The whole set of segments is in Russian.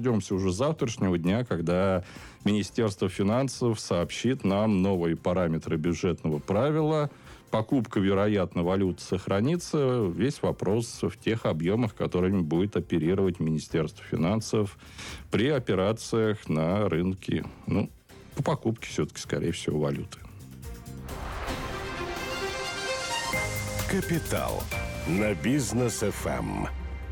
дождемся уже завтрашнего дня, когда Министерство финансов сообщит нам новые параметры бюджетного правила. Покупка, вероятно, валют сохранится. Весь вопрос в тех объемах, которыми будет оперировать Министерство финансов при операциях на рынке. По покупке все-таки, скорее всего, валюты. «Капитал» на Бизнес ФМ.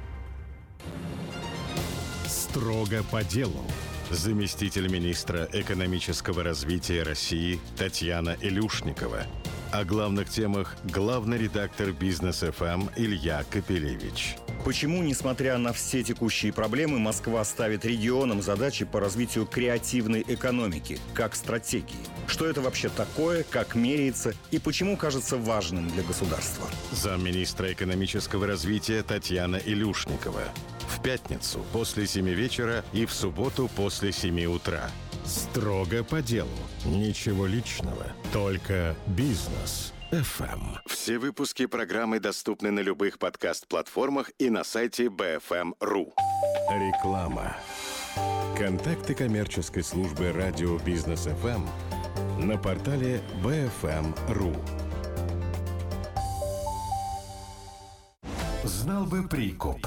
Строго по делу. Заместитель министра экономического развития России Татьяна Илюшникова. О главных темах главный редактор Бизнес ФМ Илья Капелевич. Почему, несмотря на все текущие проблемы, Москва ставит регионам задачи по развитию креативной экономики, как стратегии? Что это вообще такое, как меряется и почему кажется важным для государства? Замминистра экономического развития Татьяна Илюшникова. В пятницу после 7 вечера и в субботу после 7 утра. Строго по делу. Ничего личного. Только бизнес. ФМ. Все выпуски программы доступны на любых подкаст-платформах и на сайте BFM.ru. Реклама. Контакты коммерческой службы радио Бизнес ФМ на портале BFM.ru. Знал бы прикуп.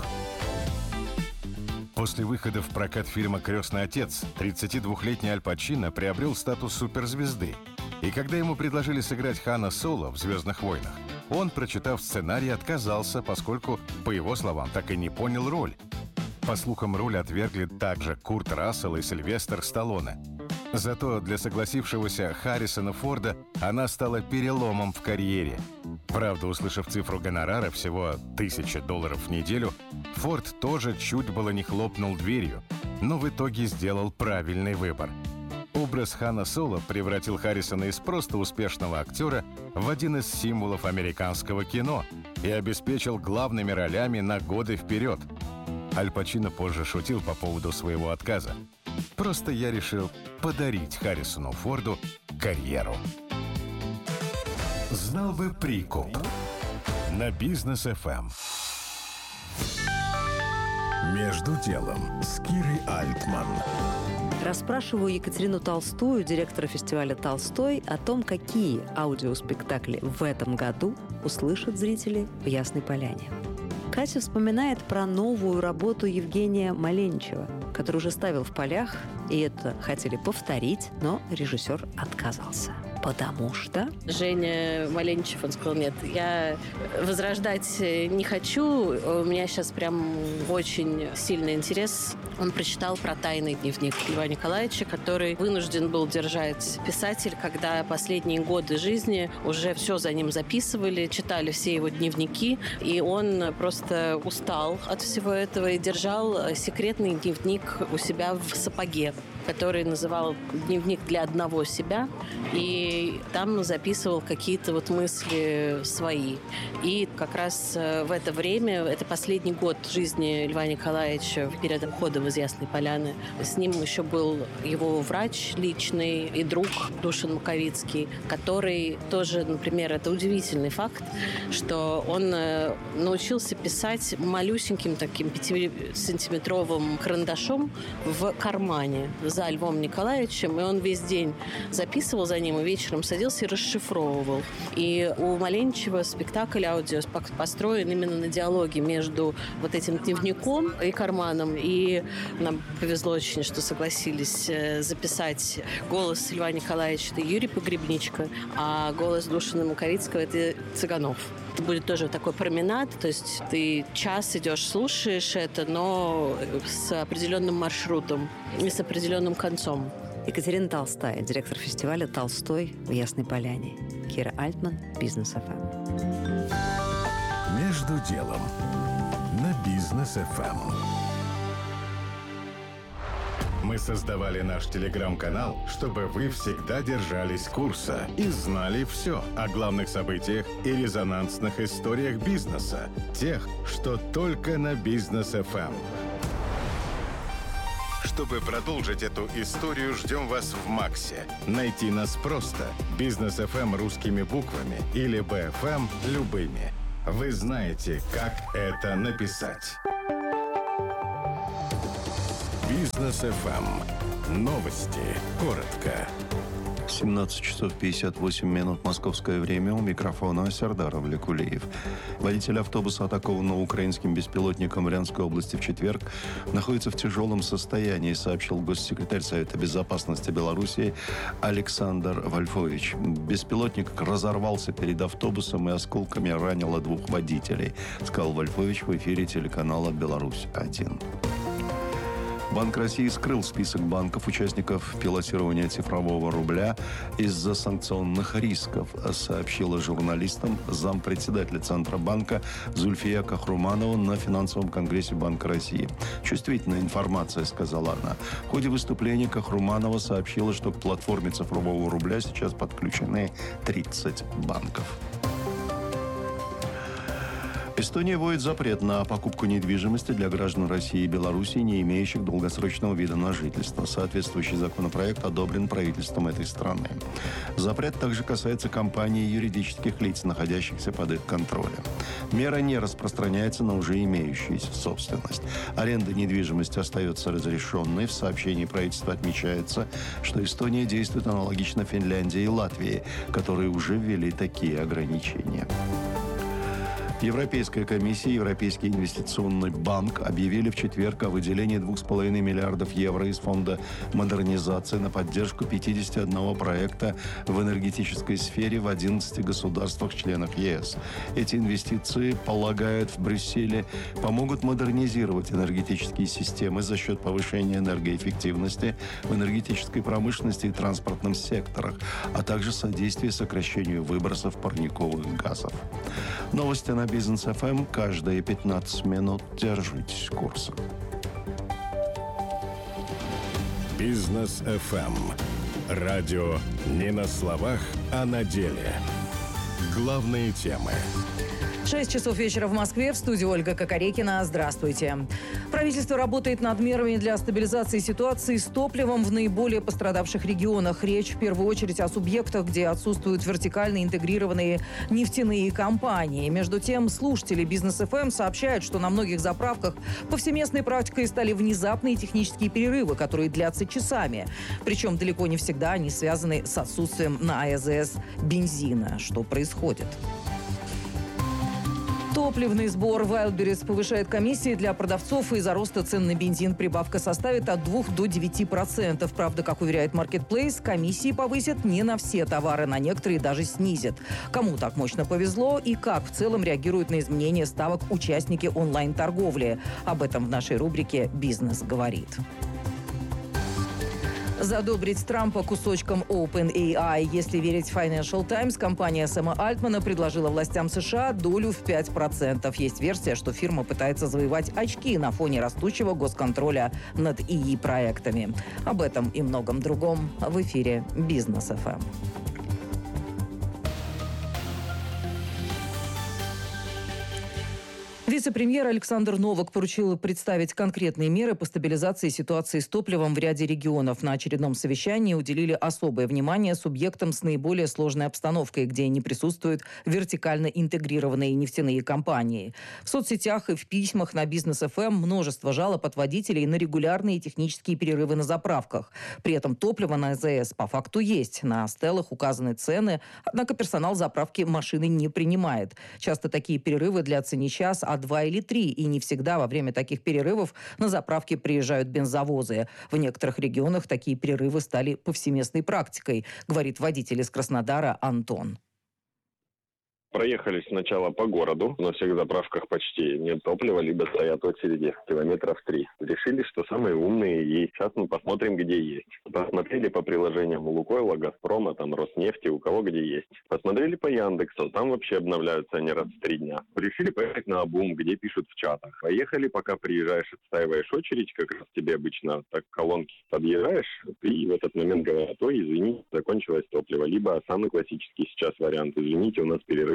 После выхода в прокат фильма «Крестный отец» 32-летний Аль Пачино приобрел статус суперзвезды. И когда ему предложили сыграть Хана Соло в «Звездных войнах», он, прочитав сценарий, отказался, поскольку, по его словам, так и не понял роль. По слухам, роль отвергли также Курт Рассел и Сильвестр Сталлоне. Зато для согласившегося Харрисона Форда она стала переломом в карьере. Правда, услышав цифру гонорара всего $1000 в неделю, Форд тоже чуть было не хлопнул дверью, но в итоге сделал правильный выбор. Образ Хана Соло превратил Харрисона из просто успешного актера в один из символов американского кино и обеспечил главными ролями на годы вперед. Аль Пачино позже шутил по поводу своего отказа. «Просто я решил подарить Харрисону Форду карьеру». Знал бы прикуп. На Бизнес ФМ. Между делом с Кирой Альтман. Расспрашиваю Екатерину Толстую, директора фестиваля «Толстой», о том, какие аудиоспектакли в этом году услышат зрители в Ясной Поляне. Катя вспоминает про новую работу Евгения Маленчева, который уже ставил в полях, и это хотели повторить, но режиссер отказался. Потому что... Женя Маленчев, он сказал, нет, я возрождать не хочу, у меня сейчас прям очень сильный интерес. Он прочитал про тайный дневник Льва Николаевича, который вынужден был держать писатель, когда последние годы жизни уже все за ним записывали, читали все его дневники, и он просто устал от всего этого и держал секретный дневник у себя в сапоге, который называл «Дневник для одного себя», и там записывал какие-то вот мысли свои. И как раз в это время, это последний год жизни Льва Николаевича перед уходом из Ясной Поляны, с ним еще был его врач личный и друг Душан Маковицкий, который тоже, например, это удивительный факт, что он научился писать малюсеньким таким 5-сантиметровым карандашом в кармане за Львом Николаевичем, и он весь день записывал за ним, и вечером садился и расшифровывал. И у Маленчева спектакль аудио построен именно на диалоге между вот этим дневником и карманом. И нам повезло очень, что согласились записать голос Льва Николаевича – это Юрий Погребничка, а голос Душана Маковицкого – это Цыганов. Это будет тоже такой променад, то есть ты час идешь, слушаешь это, но с определенным маршрутом и с определенным концом. Екатерина Толстая, директор фестиваля «Толстой» в Ясной Поляне. Кира Альтман, Бизнес ФМ. Между делом на Бизнес ФМ. Мы создавали наш телеграм-канал, чтобы вы всегда держались курса и знали все о главных событиях и резонансных историях бизнеса. Тех, что только на Бизнес ФМ. Чтобы продолжить эту историю, ждем вас в Максе. Найти нас просто. Бизнес ФМ русскими буквами или БФМ любыми. Вы знаете, как это написать. Бизнес ФМ. Новости. Коротко. 17 часов 58 минут московское время. У микрофона Сердар Авлекулиев. Водитель автобуса, атакованного украинским беспилотником в Брянской области в четверг, находится в тяжелом состоянии, сообщил госсекретарь Совета безопасности Беларуси Александр Вольфович. Беспилотник разорвался перед автобусом и осколками ранило 2 водителей, сказал Вольфович в эфире телеканала «Беларусь-1». Банк России скрыл список банков, участников пилотирования цифрового рубля из-за санкционных рисков, сообщила журналистам зампредседателя Центробанка Зульфия Кахруманова на финансовом конгрессе Банка России. Чувствительная информация, сказала она. В ходе выступления Кахруманова сообщила, что к платформе цифрового рубля сейчас подключены 30 банков. Эстония вводит запрет на покупку недвижимости для граждан России и Беларуси, не имеющих долгосрочного вида на жительство. Соответствующий законопроект одобрен правительством этой страны. Запрет также касается компаний и юридических лиц, находящихся под их контролем. Мера не распространяется на уже имеющуюся собственность. Аренда недвижимости остается разрешенной. В сообщении правительства отмечается, что Эстония действует аналогично Финляндии и Латвии, которые уже ввели такие ограничения. Европейская комиссия и Европейский инвестиционный банк объявили в четверг о выделении 2,5 миллиардов евро из фонда модернизации на поддержку 51 проекта в энергетической сфере в 11 государствах-членах ЕС. Эти инвестиции, полагают в Брюсселе, помогут модернизировать энергетические системы за счет повышения энергоэффективности в энергетической промышленности и транспортном секторах, а также содействия сокращению выбросов парниковых газов. Новости на Бизнес ФМ каждые 15 минут. Держитесь курса. Бизнес ФМ. Радио не на словах, а на деле. Главные темы. 6 часов вечера в Москве. В студии Ольга Кокорекина. Здравствуйте. Правительство работает над мерами для стабилизации ситуации с топливом в наиболее пострадавших регионах. Речь в первую очередь о субъектах, где отсутствуют вертикально интегрированные нефтяные компании. Между тем, слушатели Бизнес ФМ сообщают, что на многих заправках повсеместной практикой стали внезапные технические перерывы, которые длятся часами. Причем далеко не всегда они связаны с отсутствием на АЗС бензина. Что происходит? Топливный сбор Wildberries повышает комиссии для продавцов из-за роста цен на бензин. Прибавка составит от 2 до 9%. Правда, как уверяет Marketplace, комиссии повысят не на все товары, на некоторые даже снизят. Кому так мощно повезло и как в целом реагируют на изменения ставок участники онлайн-торговли? Об этом в нашей рубрике «Бизнес говорит». Задобрить Трампа кусочком OpenAI. Если верить Financial Times, компания Сэма Альтмана предложила властям США долю в 5%. Есть версия, что фирма пытается завоевать очки на фоне растущего госконтроля над ИИ-проектами. Об этом и многом другом в эфире Бизнес ФМ. Вице-премьер Александр Новак поручил представить конкретные меры по стабилизации ситуации с топливом в ряде регионов. На очередном совещании уделили особое внимание субъектам с наиболее сложной обстановкой, где не присутствуют вертикально интегрированные нефтяные компании. В соцсетях и в письмах на Бизнес ФМ множество жалоб от водителей на регулярные технические перерывы на заправках. При этом топливо на АЗС по факту есть. На стеллах указаны цены, однако персонал заправки машины не принимает. Часто такие перерывы длятся не час, а 2 или 3, и не всегда во время таких перерывов на заправки приезжают бензовозы. В некоторых регионах такие перерывы стали повсеместной практикой, говорит водитель из Краснодара Антон. Проехали сначала по городу, на всех заправках почти нет топлива, либо стоят очереди километров 3. Решили, что самые умные, и сейчас мы посмотрим, где есть. Посмотрели по приложениям Лукойла, Газпрома, там Роснефти, у кого где есть. Посмотрели по Яндексу, там вообще обновляются они раз в 3 дня. Решили поехать на Обум, где пишут в чатах. Поехали, пока приезжаешь, отстаиваешь очередь, как раз тебе обычно так колонки подъезжаешь, и в этот момент говорят: ой, извините, закончилось топливо. Либо самый классический сейчас вариант: извините, у нас перерыв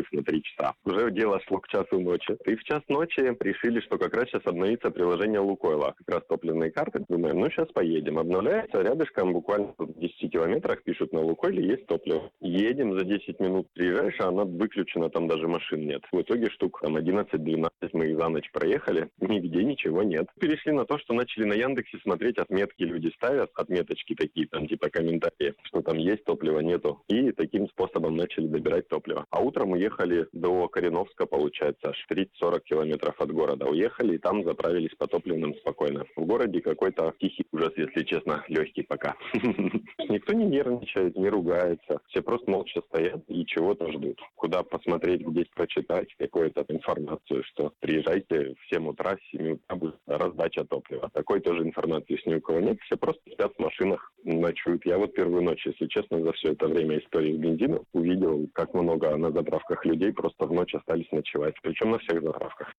на 3 часа. Уже дело шло к часу ночи. И в час ночи решили, что как раз сейчас обновится приложение Лукойла. Как раз топливные карты. Думаем, сейчас поедем. Обновляется рядышком, буквально в 10 километрах пишут на Лукойле есть топливо. Едем, за 10 минут приезжаешь, а она выключена, там даже машин нет. В итоге штук 11-12 мы их за ночь проехали. Нигде ничего нет. Перешли на то, что начали на Яндексе смотреть, отметки люди ставят, отметочки такие, там типа комментарии, что там есть топливо, нету. И таким способом начали добирать топливо. А утром уехали до Кореновска, получается, аж 30-40 километров от города. Уехали и там заправились по топливным спокойно. В городе какой-то тихий ужас, если честно, легкий пока. Никто не нервничает, не ругается. Все просто молча стоят и чего-то ждут. Куда посмотреть, где прочитать какую-то информацию, что приезжайте в 7 утра, с 7 утра будет раздача топлива. Такой тоже информации ни у кого нет. Все просто спят в машинах, ночуют. Я вот первую ночь, если честно, за все это время истории с бензином увидел, как много на заправках людей просто в ночь остались ночевать. Причем на всех заправках.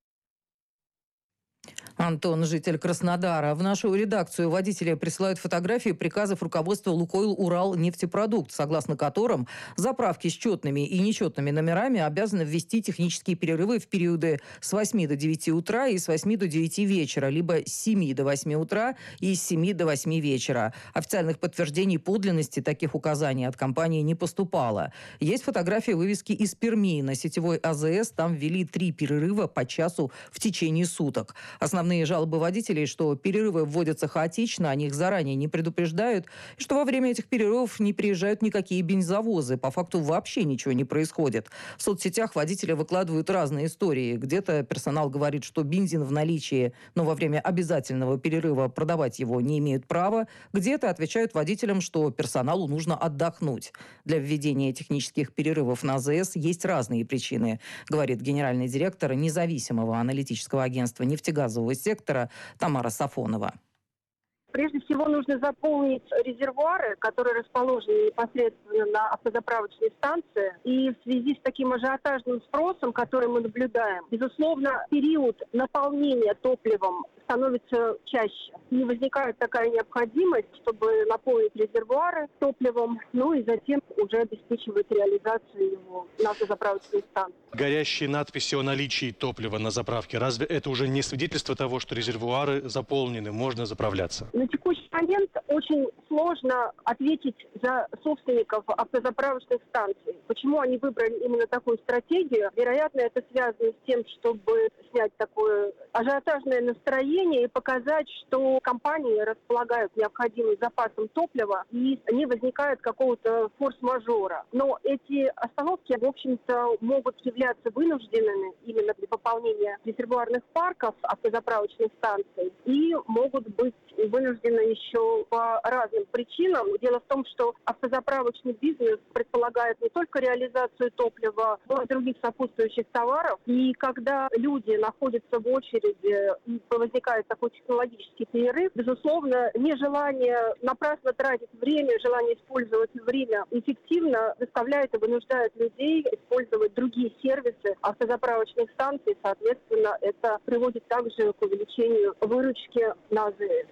Антон, житель Краснодара. В нашу редакцию водители присылают фотографии приказов руководства «Лукойл Уралнефтепродукт», согласно которым заправки с четными и нечетными номерами обязаны ввести технические перерывы в периоды с 8 до 9 утра и с 8 до 9 вечера, либо с 7 до 8 утра и с 7 до 8 вечера. Официальных подтверждений подлинности таких указаний от компании не поступало. Есть фотографии вывески из Перми. На сетевой АЗС там ввели 3 перерыва по часу в течение суток. Основные жалобы водителей, что перерывы вводятся хаотично, о них заранее не предупреждают, и что во время этих перерывов не приезжают никакие бензовозы. По факту вообще ничего не происходит. В соцсетях водители выкладывают разные истории. Где-то персонал говорит, что бензин в наличии, но во время обязательного перерыва продавать его не имеют права. Где-то отвечают водителям, что персоналу нужно отдохнуть. Для введения технических перерывов на АЗС есть разные причины, говорит генеральный директор независимого аналитического агентства нефтегазового сектора Тамара Сафонова. Прежде всего нужно заполнить резервуары, которые расположены непосредственно на автозаправочной станции. И в связи с таким ажиотажным спросом, который мы наблюдаем, безусловно, период наполнения топливом становится чаще. Не возникает такая необходимость, чтобы наполнить резервуары топливом, и затем уже обеспечивать реализацию его на автозаправочной станции. Горящие надписи о наличии топлива на заправке, разве это уже не свидетельство того, что резервуары заполнены, можно заправляться? На текущий момент очень сложно ответить за собственников автозаправочных станций. Почему они выбрали именно такую стратегию? Вероятно, это связано с тем, чтобы снять такое ажиотажное настроение и показать, что компании располагают необходимым запасом топлива и не возникает какого-то форс-мажора. Но эти остановки, в общем-то, могут являться вынужденными именно для пополнения резервуарных парков автозаправочных станций и могут быть вынуждены еще по разным причинам. Дело в том, что автозаправочный бизнес предполагает не только реализацию топлива, но и других сопутствующих товаров. И когда люди находятся в очереди и возникает такой технологический перерыв, безусловно, нежелание напрасно тратить время, желание использовать время эффективно заставляет и вынуждает людей использовать другие сервисы автозаправочных станций. Соответственно, это приводит также к увеличению выручки на АЗС.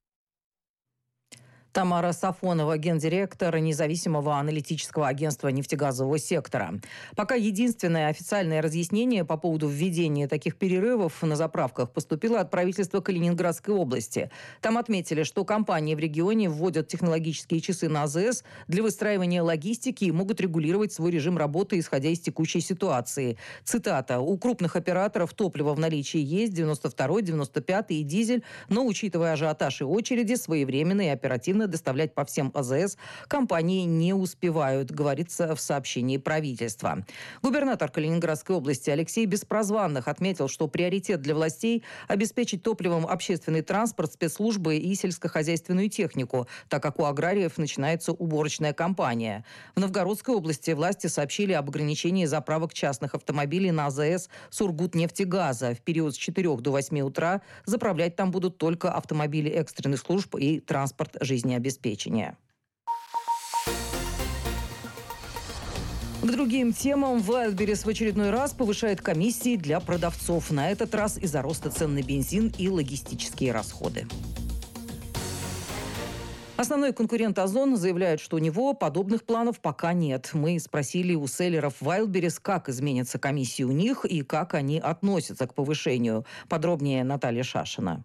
Тамара Сафонова, гендиректор независимого аналитического агентства нефтегазового сектора. Пока единственное официальное разъяснение по поводу введения таких перерывов на заправках поступило от правительства Калининградской области. Там отметили, что компании в регионе вводят технологические часы на АЗС для выстраивания логистики и могут регулировать свой режим работы, исходя из текущей ситуации. Цитата. «У крупных операторов топливо в наличии есть, 92-й, 95-й и дизель, но, учитывая ажиотаж и очереди, своевременно и оперативно доставлять по всем АЗС компании не успевают», говорится в сообщении правительства. Губернатор Калининградской области Алексей Беспрозванных отметил, что приоритет для властей – обеспечить топливом общественный транспорт, спецслужбы и сельскохозяйственную технику, так как у аграриев начинается уборочная кампания. В Новгородской области власти сообщили об ограничении заправок частных автомобилей на АЗС Сургутнефтегаза. В период с 4 до 8 утра заправлять там будут только автомобили экстренных служб и транспорт жизнеобеспечения. К другим темам. Wildberries в очередной раз повышает комиссии для продавцов. На этот раз из-за роста цен на бензин и логистические расходы. Основной конкурент «Озон» заявляет, что у него подобных планов пока нет. Мы спросили у селлеров Wildberries, как изменится комиссия у них и как они относятся к повышению. Подробнее Наталья Шашина.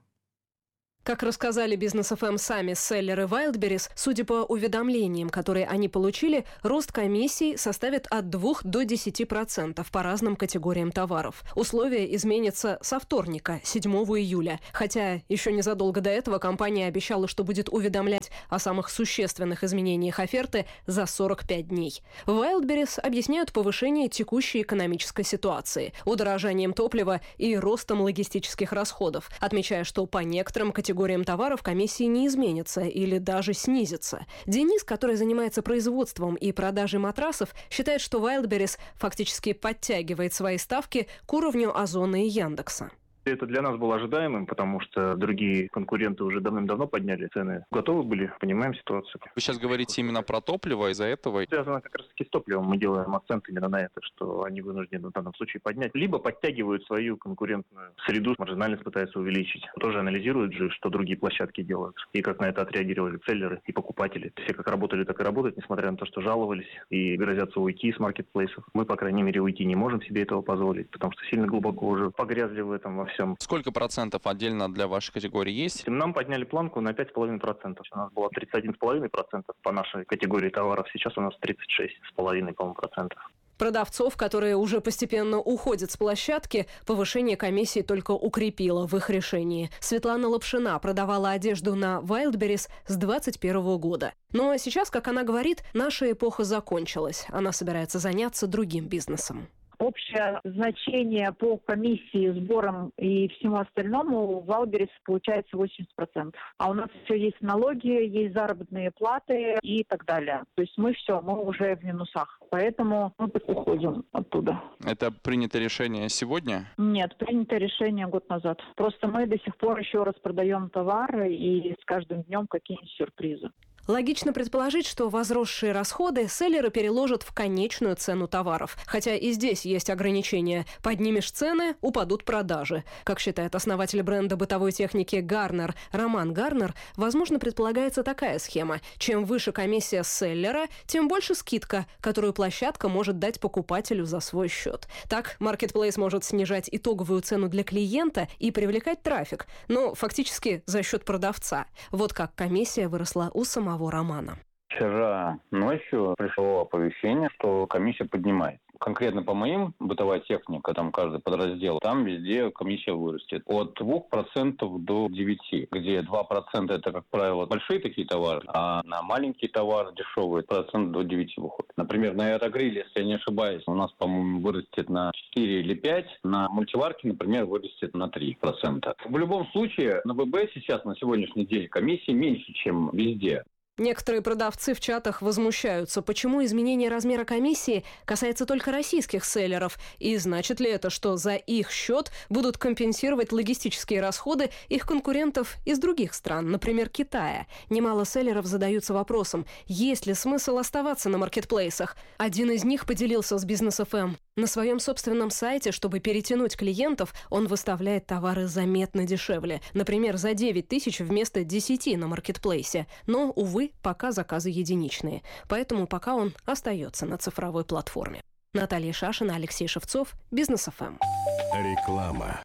Как рассказали Бизнес ФМ сами селлеры Wildberries, судя по уведомлениям, которые они получили, рост комиссий составит от 2 до 10% по разным категориям товаров. Условия изменятся со вторника, 7 июля. Хотя еще незадолго до этого компания обещала, что будет уведомлять о самых существенных изменениях оферты за 45 дней. Wildberries объясняют повышение текущей экономической ситуации, удорожанием топлива и ростом логистических расходов, отмечая, что по некоторым категориям товаров комиссии не изменятся или даже снизятся. Денис, который занимается производством и продажей матрасов, считает, что Wildberries фактически подтягивает свои ставки к уровню Озона и Яндекса. Это для нас было ожидаемым, потому что другие конкуренты уже давным-давно подняли цены. Готовы были, понимаем ситуацию. Вы сейчас говорите именно про топливо, из-за этого? Связано как раз-таки с топливом. Мы делаем акцент именно на это, что они вынуждены в данном случае поднять. Либо подтягивают свою конкурентную среду, маржинальность пытаются увеличить. Тоже анализируют же, что другие площадки делают. И как на это отреагировали селлеры и покупатели. Все как работали, так и работают, несмотря на то, что жаловались и грозятся уйти с маркетплейсов. Мы, по крайней мере, уйти не можем себе этого позволить, потому что сильно глубоко уже погрязли в этом во всем. Сколько процентов отдельно для вашей категории есть? Нам подняли планку на 5,5%. У нас было 31,5% по нашей категории товаров. Сейчас у нас 36,5%, по-моему, процентов. Продавцов, которые уже постепенно уходят с площадки, повышение комиссии только укрепило в их решении. Светлана Лапшина продавала одежду на Wildberries с 2021 года. Но сейчас, как она говорит, наша эпоха закончилась. Она собирается заняться другим бизнесом. Общее значение по комиссии, сборам и всему остальному в Wildberries получается 80%. А у нас еще есть налоги, есть заработные платы и так далее. То есть мы уже в минусах. Поэтому мы уходим оттуда. Это принято решение сегодня? Нет, принято решение год назад. Просто мы до сих пор еще раз продаем товары и с каждым днем какие-нибудь сюрпризы. Логично предположить, что возросшие расходы селлеры переложат в конечную цену товаров. Хотя и здесь есть ограничения. Поднимешь цены – упадут продажи. Как считает основатель бренда бытовой техники «Гарнер» Роман Гарнер, возможно, предполагается такая схема. Чем выше комиссия селлера, тем больше скидка, которую площадка может дать покупателю за свой счет. Так, маркетплейс может снижать итоговую цену для клиента и привлекать трафик, но фактически за счет продавца. Вот как комиссия выросла у самого Романа. Вчера ночью пришло оповещение, что комиссия поднимает. Конкретно по моим, бытовая техника, там каждый подраздел, там везде комиссия вырастет. От 2% до 9%, где 2% это, как правило, большие такие товары, а на маленькие товары дешевые процент до 9% выходит. Например, на аэрогриле, если я не ошибаюсь, у нас, по-моему, вырастет на 4 или 5%, на мультиварке, например, вырастет на 3%. В любом случае, на ВБ сейчас, на сегодняшний день, комиссии меньше, чем везде. Некоторые продавцы в чатах возмущаются, почему изменение размера комиссии касается только российских селлеров, и значит ли это, что за их счет будут компенсировать логистические расходы их конкурентов из других стран, например, Китая. Немало селлеров задаются вопросом, есть ли смысл оставаться на маркетплейсах. Один из них поделился с Бизнес ФМ. На своем собственном сайте, чтобы перетянуть клиентов, он выставляет товары заметно дешевле. Например, за 9 тысяч вместо 10 на маркетплейсе. Но, увы, пока заказы единичные. Поэтому пока он остается на цифровой платформе. Наталья Шашина, Алексей Шевцов, Бизнес ФМ. Реклама.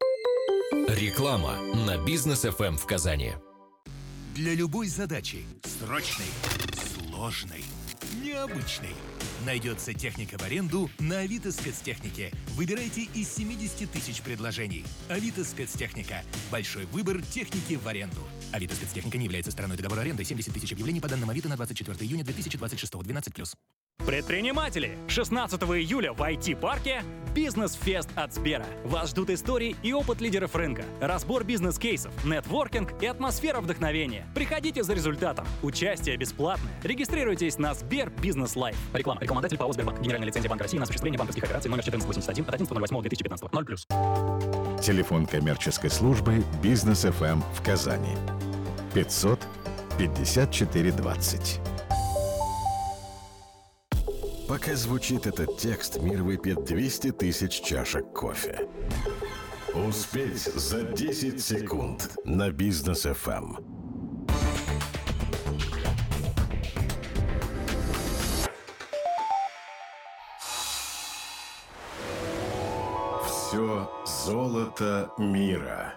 Реклама на Бизнес ФМ в Казани. Для любой задачи, срочной, сложной, необычной, найдется техника в аренду на Авито Спецтехнике. Выбирайте из 70 тысяч предложений. Авито Спецтехника. Большой выбор техники в аренду. Авито Спецтехника не является стороной договора аренды. 70 тысяч объявлений по данным Авито на 24 июня 2026. 12+. Предприниматели! 16 июля в IT-парке «Бизнес-фест» от Сбера. Вас ждут истории и опыт лидеров рынка, разбор бизнес-кейсов, нетворкинг и атмосфера вдохновения. Приходите за результатом. Участие бесплатное. Регистрируйтесь на Сбер Бизнес Лайф. Реклама. Рекламодатель ПАО «Сбербанк». Генеральная лицензия Банка России на осуществление банковских операций номер 1481 от 11.08.2015. 0+. Телефон коммерческой службы «Бизнес ФМ» в Казани. 500 54 20. Пока звучит этот текст, мир выпьет 200 тысяч чашек кофе. Успеть за 10 секунд на Бизнес ФМ. Все золото мира.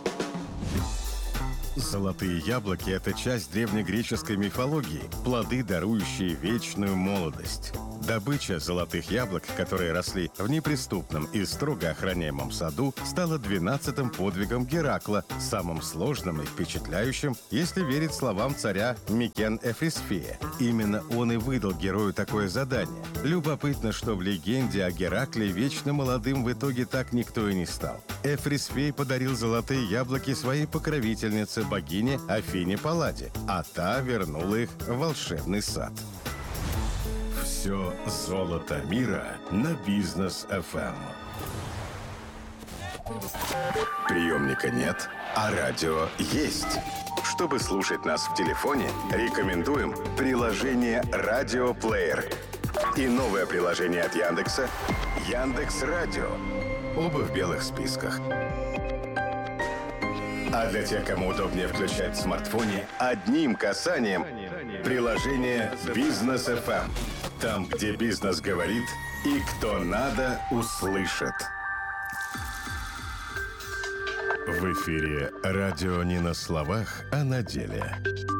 Золотые яблоки – это часть древнегреческой мифологии, плоды, дарующие вечную молодость. Добыча золотых яблок, которые росли в неприступном и строго охраняемом саду, стала 12-м подвигом Геракла, самым сложным и впечатляющим, если верить словам царя Микен-Эфрисфея. Именно он и выдал герою такое задание. Любопытно, что в легенде о Геракле вечно молодым в итоге так никто и не стал. Эфрисфей подарил золотые яблоки своей покровительнице, богине Афине Палладе, а та вернула их в волшебный сад. Все золото мира на Бизнес FM. Приемника нет, а радио есть. Чтобы слушать нас в телефоне, рекомендуем приложение «Радиоплеер» и новое приложение от Яндекса «Яндекс.Радио». Оба в белых списках. А для тех, кому удобнее включать в смартфоне, одним касанием приложение «Бизнес FM». Там, где бизнес говорит, и кто надо, услышит. В эфире радио не на словах, а на деле.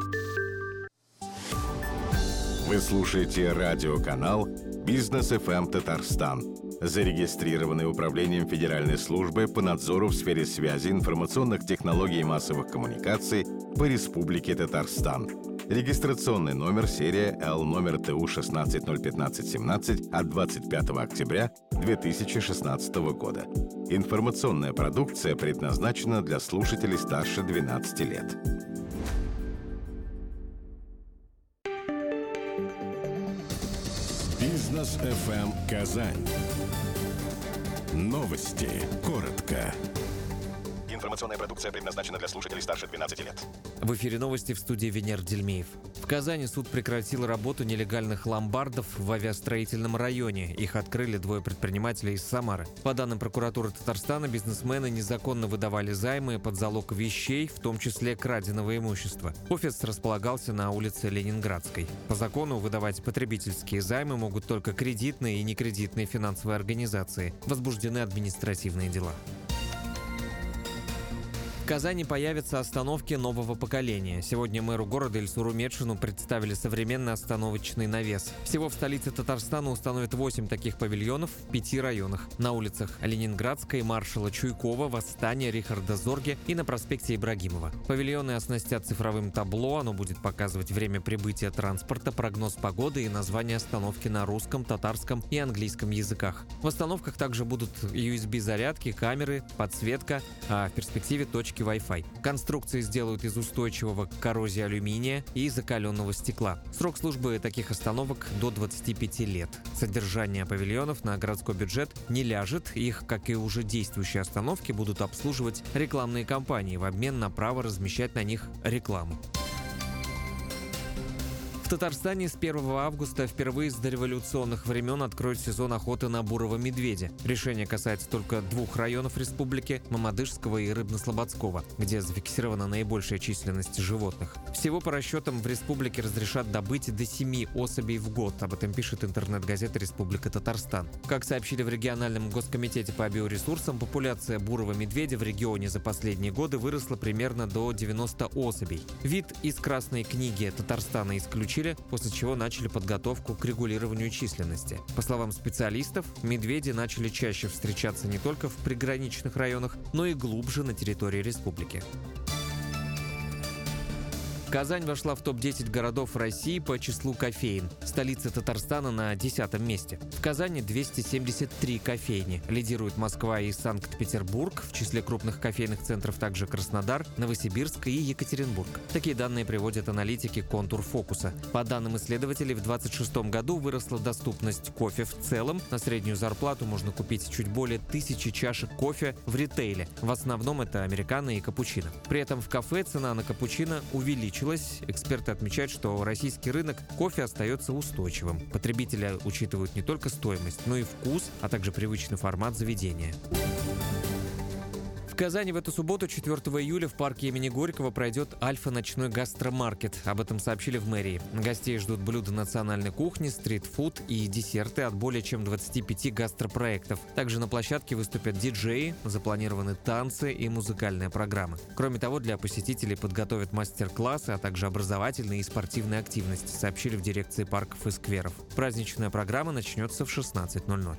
Вы слушаете радиоканал «Бизнес FM Татарстан», зарегистрированный Управлением Федеральной службы по надзору в сфере связи, информационных технологий и массовых коммуникаций по Республике Татарстан. Регистрационный номер серия Л номер ТУ 16-015-17 от 25 октября 2016 года. Информационная продукция предназначена для слушателей старше 12 лет. Бизнес FM Казань. Новости. Коротко. Информационная продукция предназначена для слушателей старше 12 лет. В эфире новости, в студии Венер Дельмеев. В Казани суд прекратил работу нелегальных ломбардов в авиастроительном районе. Их открыли двое предпринимателей из Самары. По данным прокуратуры Татарстана, бизнесмены незаконно выдавали займы под залог вещей, в том числе краденого имущества. Офис располагался на улице Ленинградской. По закону выдавать потребительские займы могут только кредитные и некредитные финансовые организации. Возбуждены административные дела. В Казани появятся остановки нового поколения. Сегодня мэру города Ильсуру Метшину представили современный остановочный навес. Всего в столице Татарстана установят 8 таких павильонов в 5 районах. На улицах Ленинградской, Маршала Чуйкова, Восстания, Рихарда Зорге и на проспекте Ибрагимова. Павильоны оснастят цифровым табло. Оно будет показывать время прибытия транспорта, прогноз погоды и название остановки на русском, татарском и английском языках. В остановках также будут USB-зарядки, камеры, подсветка, а в перспективе точки Wi-Fi. Конструкции сделают из устойчивого к коррозии алюминия и закаленного стекла. Срок службы таких остановок до 25 лет. Содержание павильонов на городской бюджет не ляжет. Их, как и уже действующие остановки, будут обслуживать рекламные кампании в обмен на право размещать на них рекламу. В Татарстане с 1 августа впервые с дореволюционных времен откроют сезон охоты на бурого медведя. Решение касается только 2 районов республики – Мамадышского и Рыбно-Слободского, где зафиксирована наибольшая численность животных. Всего по расчетам в республике разрешат добыть до 7 особей в год. Об этом пишет интернет-газета «Республика Татарстан». Как сообщили в региональном госкомитете по биоресурсам, популяция бурого медведя в регионе за последние годы выросла примерно до 90 особей. Вид из Красной книги Татарстана исключили, после чего начали подготовку к регулированию численности. По словам специалистов, медведи начали чаще встречаться не только в приграничных районах, но и глубже на территории республики. Казань вошла в топ-10 городов России по числу кофеен. Столица Татарстана на 10-м месте. В Казани 273 кофейни. Лидируют Москва и Санкт-Петербург. В числе крупных кофейных центров также Краснодар, Новосибирск и Екатеринбург. Такие данные приводят аналитики «Контур Фокуса». По данным исследователей, в 2026 году выросла доступность кофе в целом. На среднюю зарплату можно купить чуть более 1000 чашек кофе в ритейле. В основном это американо и капучино. При этом в кафе цена на капучино увеличилась. Эксперты отмечают, что российский рынок кофе остается устойчивым. Потребители учитывают не только стоимость, но и вкус, а также привычный формат заведения. В Казани в эту субботу, 4 июля, в парке имени Горького пройдет Альфа-ночной гастромаркет. Об этом сообщили в мэрии. Гостей ждут блюда национальной кухни, стритфуд и десерты от более чем 25 гастропроектов. Также на площадке выступят диджеи, запланированы танцы и музыкальная программа. Кроме того, для посетителей подготовят мастер-классы, а также образовательные и спортивные активности, сообщили в дирекции парков и скверов. Праздничная программа начнется в 16:00.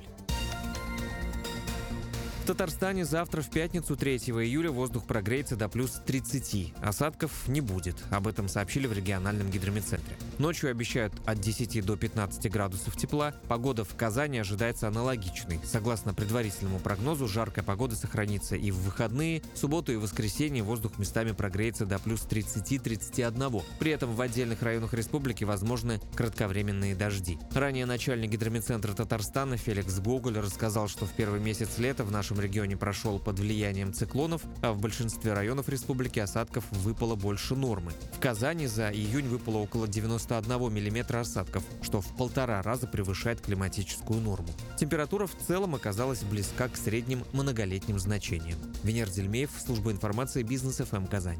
В Татарстане завтра, в пятницу, 3 июля, воздух прогреется до плюс 30. Осадков не будет. Об этом сообщили в региональном гидрометцентре. Ночью обещают от 10 до 15 градусов тепла. Погода в Казани ожидается аналогичной. Согласно предварительному прогнозу, жаркая погода сохранится и в выходные. В субботу и воскресенье воздух местами прогреется до плюс 30-31. При этом в отдельных районах республики возможны кратковременные дожди. Ранее начальник гидрометцентра Татарстана Феликс Гоголь рассказал, что в первый месяц лета в нашем регионе прошел под влиянием циклонов, а в большинстве районов республики осадков выпало больше нормы. В Казани за июнь выпало около 91 миллиметра осадков, что в 1,5 раза превышает климатическую норму. Температура в целом оказалась близка к средним многолетним значениям. Венер Дельмеев, служба информации Бизнес ФМ Казань.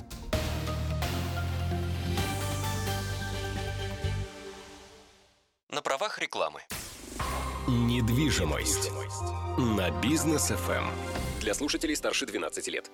На правах рекламы. Недвижимость на Бизнес ФМ. Для слушателей старше 12 лет.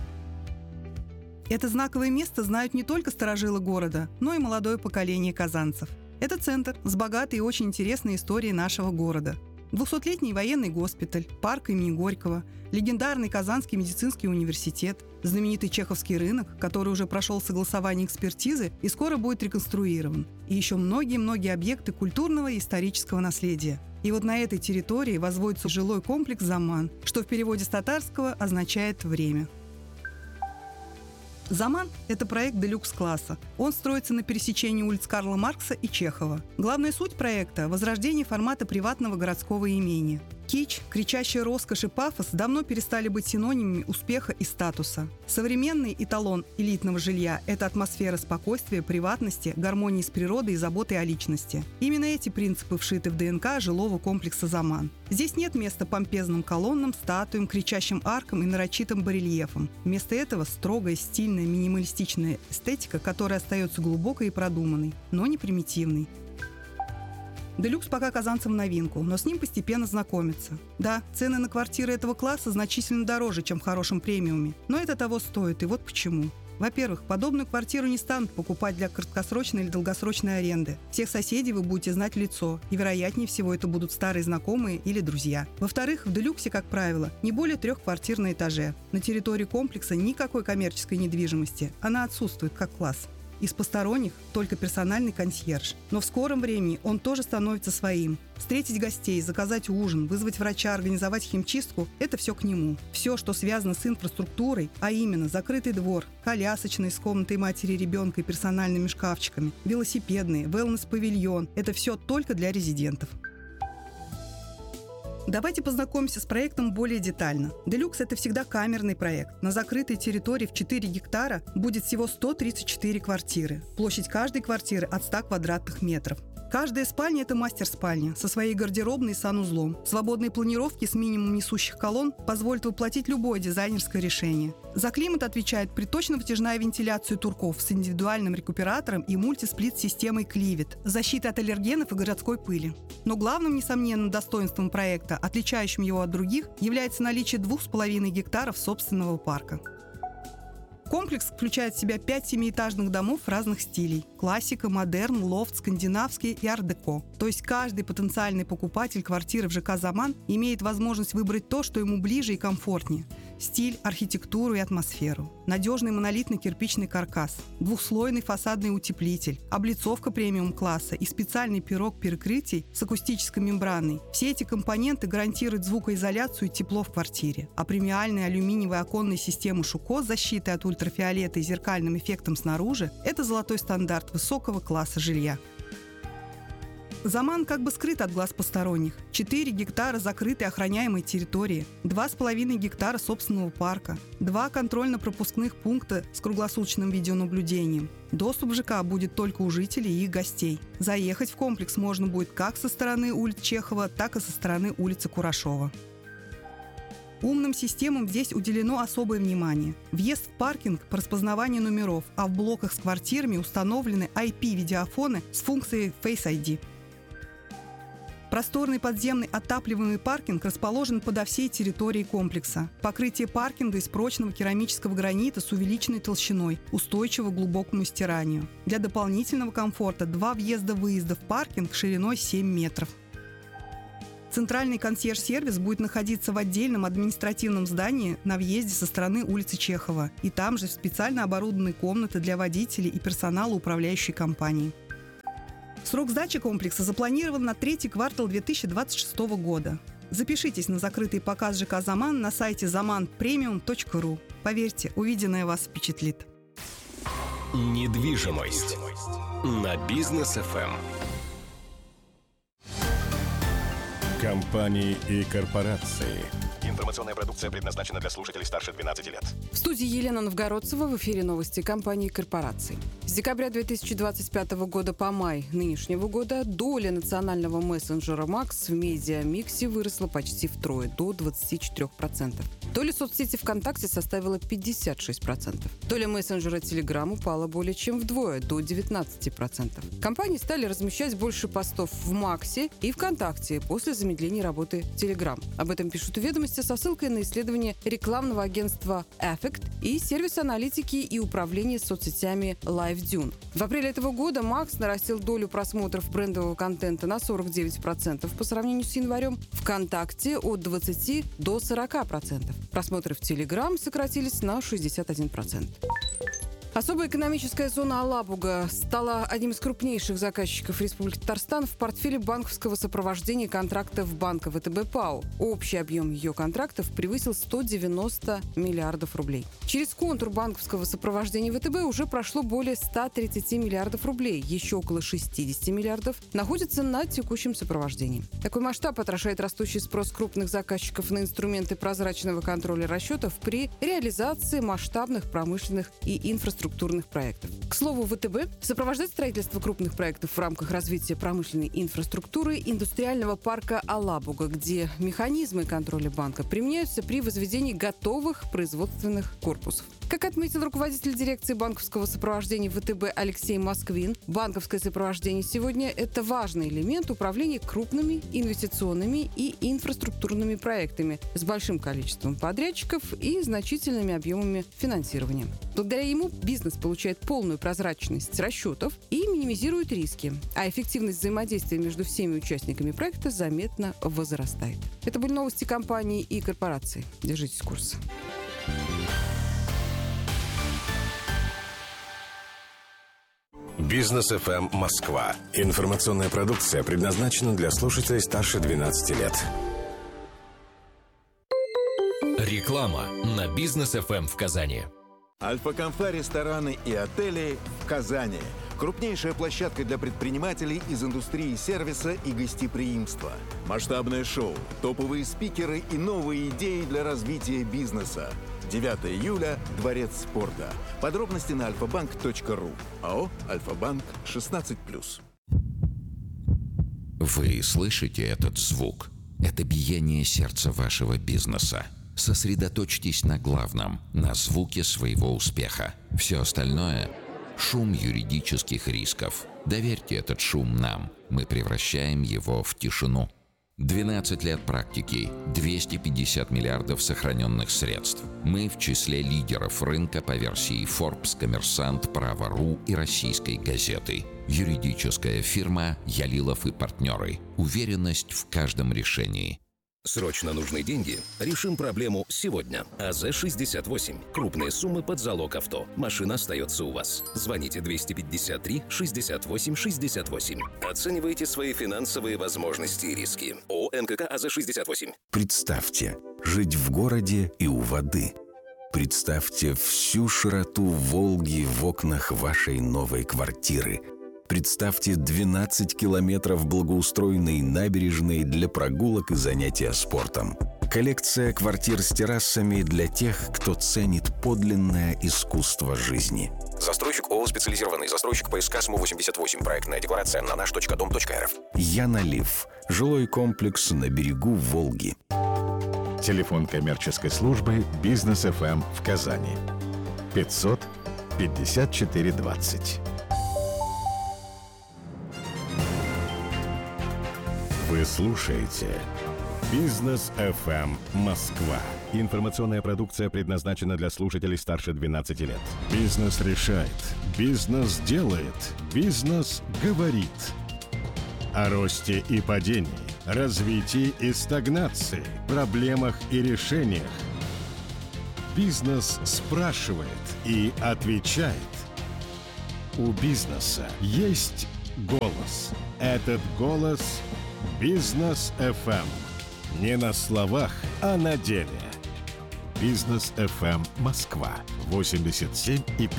Это знаковое место знают не только старожилы города, но и молодое поколение казанцев. Это центр с богатой и очень интересной историей нашего города. 200-летний военный госпиталь, парк имени Горького, легендарный Казанский медицинский университет, знаменитый Чеховский рынок, который уже прошел согласование экспертизы и скоро будет реконструирован, и еще многие-многие объекты культурного и исторического наследия. И вот на этой территории возводится жилой комплекс «Заман», что в переводе с татарского означает «время». «Заман» — это проект делюкс-класса. Он строится на пересечении улиц Карла Маркса и Чехова. Главная суть проекта — возрождение формата приватного городского имения. Кич, кричащая роскошь и пафос давно перестали быть синонимами успеха и статуса. Современный эталон элитного жилья – это атмосфера спокойствия, приватности, гармонии с природой и заботы о личности. Именно эти принципы вшиты в ДНК жилого комплекса «Заман». Здесь нет места помпезным колоннам, статуям, кричащим аркам и нарочитым барельефам. Вместо этого строгая, стильная, минималистичная эстетика, которая остается глубокой и продуманной, но не примитивной. Делюкс пока казанцам в новинку, но с ним постепенно знакомятся. Да, цены на квартиры этого класса значительно дороже, чем в хорошем премиуме, но это того стоит, и вот почему. Во-первых, подобную квартиру не станут покупать для краткосрочной или долгосрочной аренды. Всех соседей вы будете знать в лицо, и вероятнее всего это будут старые знакомые или друзья. Во-вторых, в делюксе, как правило, не более 3 квартир на этаже. На территории комплекса никакой коммерческой недвижимости, она отсутствует как класс. Из посторонних только персональный консьерж. Но в скором времени он тоже становится своим. Встретить гостей, заказать ужин, вызвать врача, организовать химчистку – это все к нему. Все, что связано с инфраструктурой, а именно закрытый двор, колясочный с комнатой матери и ребенка и персональными шкафчиками, велосипедные, wellness-павильон – это все только для резидентов. Давайте познакомимся с проектом более детально. Делюкс – это всегда камерный проект. На закрытой территории в 4 гектара будет всего 134 квартиры. Площадь каждой квартиры от 100 квадратных метров. Каждая спальня – это мастер-спальня со своей гардеробной и санузлом. Свободные планировки с минимумом несущих колонн позволят воплотить любое дизайнерское решение. За климат отвечает приточно-вытяжная вентиляция турков с индивидуальным рекуператором и мультисплит-системой Кливет, защита от аллергенов и городской пыли. Но главным, несомненным достоинством проекта, отличающим его от других, является наличие 2,5 гектаров собственного парка. Комплекс включает в себя 5 семиэтажных домов разных стилей – классика, модерн, лофт, скандинавский и арт-деко. То есть каждый потенциальный покупатель квартиры в ЖК «Заман» имеет возможность выбрать то, что ему ближе и комфортнее – стиль, архитектуру и атмосферу. Надежный монолитный кирпичный каркас, двухслойный фасадный утеплитель, облицовка премиум-класса и специальный пирог перекрытий с акустической мембраной. Все эти компоненты гарантируют звукоизоляцию и тепло в квартире. А премиальные алюминиевые оконные системы ШУКО с защитой от ультрафиолета и зеркальным эффектом снаружи – это золотой стандарт высокого класса жилья. «Заман» как бы скрыт от глаз посторонних. 4 гектара закрытой охраняемой территории, 2,5 гектара собственного парка, 2 контрольно-пропускных пункта с круглосуточным видеонаблюдением. Доступ в ЖК будет только у жителей и их гостей. Заехать в комплекс можно будет как со стороны улиц Чехова, так и со стороны улицы Курашова. Умным системам здесь уделено особое внимание. Въезд в паркинг по распознаванию номеров, а в блоках с квартирами установлены IP-видеофоны с функцией Face ID. Просторный подземный отапливаемый паркинг расположен подо всей территорией комплекса. Покрытие паркинга из прочного керамического гранита с увеличенной толщиной, устойчиво к глубокому стиранию. Для дополнительного комфорта 2 въезда-выезда в паркинг шириной 7 метров. Центральный консьерж-сервис будет находиться в отдельном административном здании на въезде со стороны улицы Чехова. И там же специально оборудованные комнаты для водителей и персонала управляющей компании. Срок сдачи комплекса запланирован на 3-й квартал 2026 года. Запишитесь на закрытый показ ЖК «Заман» на сайте zamanpremium.ru. Поверьте, увиденное вас впечатлит. Недвижимость на Бизнес ФМ. Компании и корпорации. Информационная продукция предназначена для слушателей старше 12 лет. В студии Елена Новгородцева, в эфире новости компании и корпораций. С декабря 2025 года по май нынешнего года доля национального мессенджера Макс в медиамиксе выросла почти втрое, до 24%. Доля соцсети ВКонтакте составила 56%. Доля мессенджера Telegram упала более чем вдвое, до 19%. Компании стали размещать больше постов в Максе и ВКонтакте после замедления работы Telegram. Об этом пишут «Ведомости» со ссылкой на исследование рекламного агентства Affect и сервис аналитики и управления соцсетями LiveDune. В апреле этого года Макс нарастил долю просмотров брендового контента на 49% по сравнению с январем, ВКонтакте от 20% до 40%. Просмотры в Telegram сократились на 61%. Особая экономическая зона Алабуга стала одним из крупнейших заказчиков Республики Татарстан в портфеле банковского сопровождения контрактов банка ВТБ ПАО. Общий объем ее контрактов превысил 190 миллиардов рублей. Через контур банковского сопровождения ВТБ уже прошло более 130 миллиардов рублей. Еще около 60 миллиардов находятся на текущем сопровождении. Такой масштаб отражает растущий спрос крупных заказчиков на инструменты прозрачного контроля расчетов при реализации масштабных промышленных и инфраструктурных проектов. К слову, ВТБ сопровождает строительство крупных проектов в рамках развития промышленной инфраструктуры индустриального парка Алабуга, где механизмы контроля банка применяются при возведении готовых производственных корпусов. Как отметил руководитель дирекции банковского сопровождения ВТБ Алексей Москвин, банковское сопровождение сегодня – это важный элемент управления крупными инвестиционными и инфраструктурными проектами с большим количеством подрядчиков и значительными объемами финансирования. Благодаря ему бизнес получает полную прозрачность расчетов и минимизирует риски, а эффективность взаимодействия между всеми участниками проекта заметно возрастает. Это были новости компаний и корпораций. Держитесь курса. Бизнес ФМ Москва. Информационная продукция предназначена для слушателей старше 12 лет. Реклама на Бизнес ФМ в Казани. Альфа-Камфа рестораны и отели в Казани. Крупнейшая площадка для предпринимателей из индустрии сервиса и гостеприимства. Масштабное шоу, топовые спикеры и новые идеи для развития бизнеса. 9 июля – Дворец спорта. Подробности на alfabank.ru. АО «Альфа-Банк» 16+. Вы слышите этот звук? Это биение сердца вашего бизнеса. Сосредоточьтесь на главном, на звуке своего успеха. Все остальное – шум юридических рисков. Доверьте этот шум нам. Мы превращаем его в тишину. 12 лет практики, 250 миллиардов сохраненных средств. Мы в числе лидеров рынка по версии Forbes, Коммерсант, Право.ру и Российской газеты. Юридическая фирма «Ялилов и партнеры». Уверенность в каждом решении. Срочно нужны деньги? Решим проблему сегодня. АЗ-68. Крупные суммы под залог авто. Машина остается у вас. Звоните 253-68-68. Оценивайте свои финансовые возможности и риски. ООО НКК АЗ-68. Представьте, жить в городе и у воды. Представьте всю широту Волги в окнах вашей новой квартиры. Представьте 12 километров благоустроенной набережной для прогулок и занятия спортом. Коллекция квартир с террасами для тех, кто ценит подлинное искусство жизни. Застройщик ООО «Специализированный застройщик ПСК СМУ-88. Проектная декларация на наш.дом.рф. Янолив. Жилой комплекс на берегу Волги. Телефон коммерческой службы «Бизнес ФМ» в Казани. 500 54 20. Вы слушаете «Бизнес ФМ Москва». Информационная продукция предназначена для слушателей старше 12 лет. Бизнес решает. Бизнес делает. Бизнес говорит. О росте и падении, развитии и стагнации, проблемах и решениях. Бизнес спрашивает и отвечает. У бизнеса есть голос. Этот голос – Бизнес ФМ. Не на словах, а на деле. Бизнес ФМ Москва 87,5.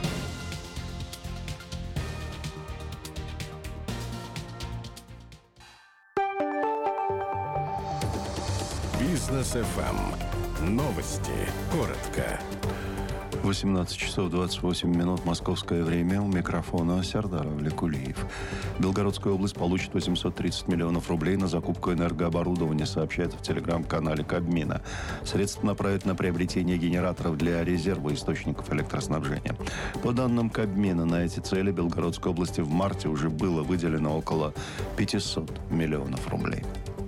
Бизнес ФМ. Новости. Коротко. 18 часов 28 минут московское время. У микрофона Сердар Авлекулиев. Белгородская область получит 830 миллионов рублей на закупку энергооборудования, сообщается в телеграм-канале Кабмина. Средства направят на приобретение генераторов для резерва источников электроснабжения. По данным Кабмина, на эти цели Белгородской области в марте уже было выделено около 500 миллионов рублей.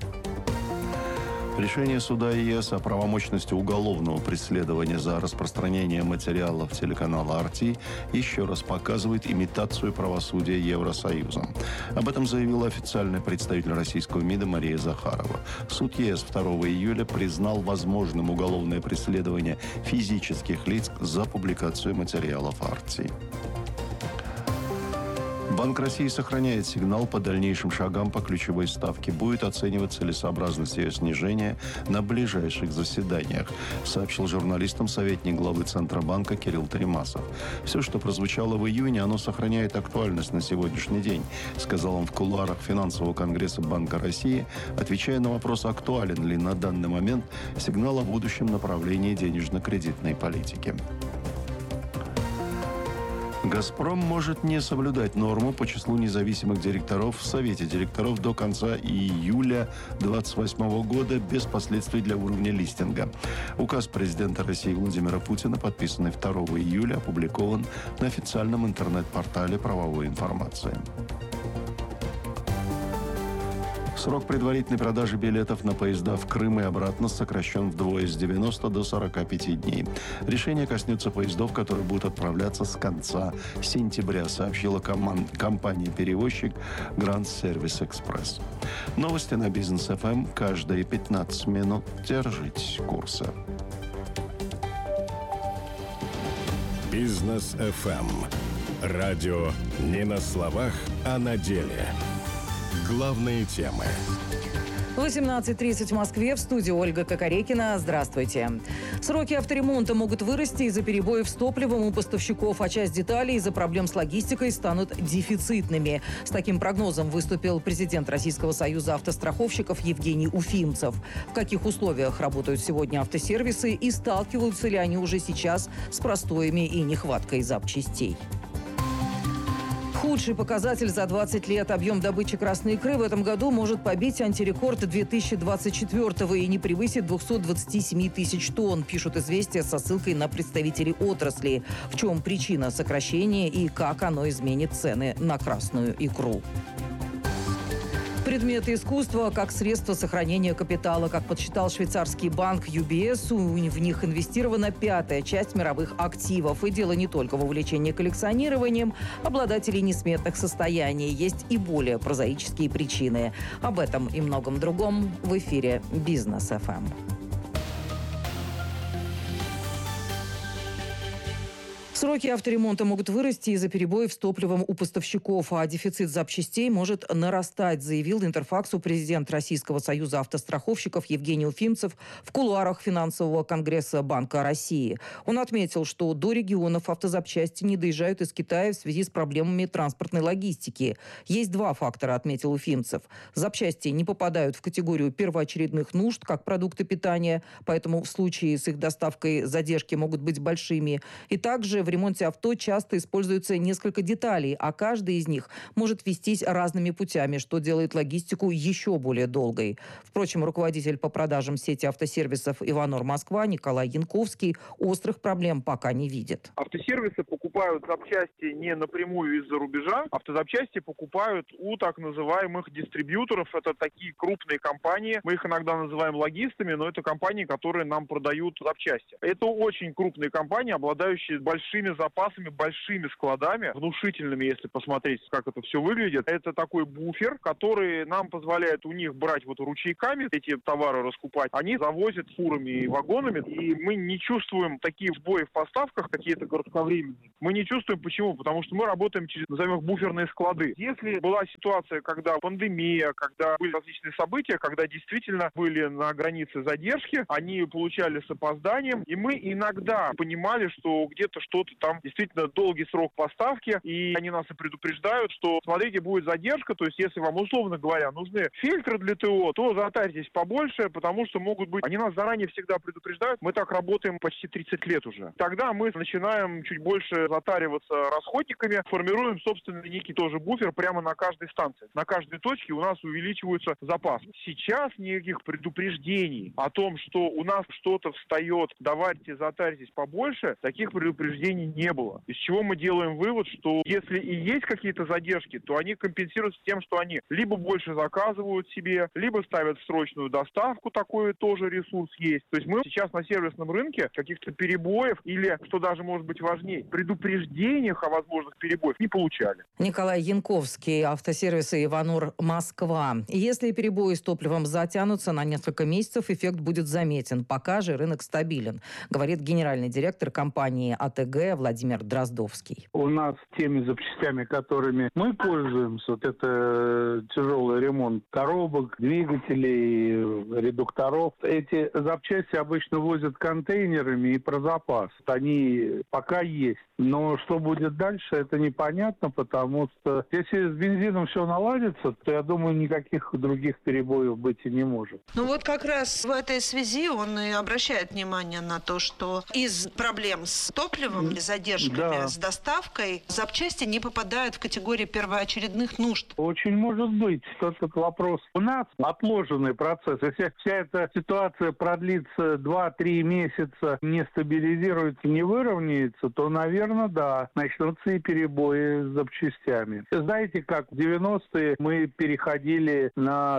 Решение суда ЕС о правомочности уголовного преследования за распространение материалов телеканала «Арти» еще раз показывает имитацию правосудия Евросоюзом. Об этом заявила официальный представитель российского МИДа Мария Захарова. Суд ЕС 2 июля признал возможным уголовное преследование физических лиц за публикацию материалов «Арти». Банк России сохраняет сигнал по дальнейшим шагам по ключевой ставке. Будет оценивать целесообразность ее снижения на ближайших заседаниях, сообщил журналистам советник главы Центробанка Кирилл Тремасов. Все, что прозвучало в июне, оно сохраняет актуальность на сегодняшний день, сказал он в кулуарах финансового конгресса Банка России, отвечая на вопрос, актуален ли на данный момент сигнал о будущем направлении денежно-кредитной политики. «Газпром» может не соблюдать норму по числу независимых директоров в Совете директоров до конца июля 2028 года без последствий для уровня листинга. Указ президента России Владимира Путина, подписанный 2 июля, опубликован на официальном интернет-портале правовой информации. Срок предварительной продажи билетов на поезда в Крым и обратно сокращен вдвое, с 90 до 45 дней. Решение коснется поездов, которые будут отправляться с конца сентября, сообщила компания-перевозчик Grand Service Express. Новости на Бизнес ФМ каждые 15 минут. Держите курса. Бизнес ФМ. Радио не на словах, а на деле. Главные темы. 18:30 в Москве. В студии Ольга Кокорекина. Здравствуйте. Сроки авторемонта могут вырасти из-за перебоев с топливом у поставщиков, а часть деталей из-за проблем с логистикой станут дефицитными. С таким прогнозом выступил президент Российского союза автостраховщиков Евгений Уфимцев. В каких условиях работают сегодня автосервисы и сталкиваются ли они уже сейчас с простоями и нехваткой запчастей? Худший показатель за 20 лет. Объем добычи красной икры в этом году может побить антирекорд 2024-го и не превысит 227 тысяч тонн, пишут «Известия» со ссылкой на представителей отрасли. В чем причина сокращения и как оно изменит цены на красную икру? Предметы искусства как средство сохранения капитала. Как подсчитал швейцарский банк UBS, в них инвестирована 1/5 часть мировых активов. И дело не только в увлечении коллекционированием обладателей несметных состояний. Есть и более прозаические причины. Об этом и многом другом в эфире «Бизнес ФМ». Сроки авторемонта могут вырасти из-за перебоев с топливом у поставщиков, а дефицит запчастей может нарастать, заявил Интерфаксу президент Российского союза автостраховщиков Евгений Уфимцев в кулуарах финансового конгресса Банка России. Он отметил, что до регионов автозапчасти не доезжают из Китая в связи с проблемами транспортной логистики. Есть два фактора, отметил Уфимцев. Запчасти не попадают в категорию первоочередных нужд, как продукты питания, поэтому в случае с их доставкой задержки могут быть большими. И также в ремонте авто часто используются несколько деталей, а каждая из них может вестись разными путями, что делает логистику еще более долгой. Впрочем, руководитель по продажам сети автосервисов «Иванор Москва» Николай Янковский острых проблем пока не видит. Автосервисы покупают запчасти не напрямую из-за рубежа. Автозапчасти покупают у так называемых дистрибьюторов. Это такие крупные компании. Мы их иногда называем логистами, но это компании, которые нам продают запчасти. Это очень крупные компании, обладающие большими запасами, большими складами, внушительными, если посмотреть, как это все выглядит. Это такой буфер, который нам позволяет у них брать вот ручейками эти товары раскупать. Они завозят фурами и вагонами, и мы не чувствуем такие сбои в поставках, какие-то кратковременные. Мы не чувствуем. Почему? Потому что мы работаем через, назовем их, буферные склады. Если была ситуация, когда пандемия, когда были различные события, когда действительно были на границе задержки, они получали с опозданием, и мы иногда понимали, что где-то что-то там действительно долгий срок поставки, и они нас и предупреждают, что, смотрите, будет задержка, то есть если вам, условно говоря, нужны фильтры для ТО, то затарьтесь побольше, потому что могут быть... Они нас заранее всегда предупреждают, мы так работаем почти 30 лет уже. Тогда мы начинаем чуть больше затариваться расходниками, формируем собственный некий тоже буфер прямо на каждой станции. На каждой точке у нас увеличивается запас. Сейчас никаких предупреждений о том, что у нас что-то встает, давайте затарьтесь побольше, таких предупреждений не было. Из чего мы делаем вывод, что если и есть какие-то задержки, то они компенсируются тем, что они либо больше заказывают себе, либо ставят срочную доставку, такой тоже ресурс есть. То есть мы сейчас на сервисном рынке каких-то перебоев или, что даже может быть важнее, предупреждениях о возможных перебоях не получали. Николай Янковский, автосервисы «Иванор Москва». Если перебои с топливом затянутся на несколько месяцев, эффект будет заметен. Пока же рынок стабилен, говорит генеральный директор компании АТГ Владимир Дроздовский. У нас теми запчастями, которыми мы пользуемся, вот это тяжелый ремонт коробок, двигателей, редукторов. Эти запчасти обычно возят контейнерами и про запас. Они пока есть. Но что будет дальше, это непонятно, потому что если с бензином все наладится, то, я думаю, никаких других перебоев быть и не может. Ну вот как раз в этой связи он и обращает внимание на то, что из проблем с топливом, задержками с доставкой, запчасти не попадают в категорию первоочередных нужд. Очень может быть этот вопрос. У нас отложенный процесс. Если вся эта ситуация продлится 2-3 месяца, не стабилизируется, не выровняется, то, наверное, да, начнутся и перебои с запчастями. Знаете, как в 90-е мы переходили на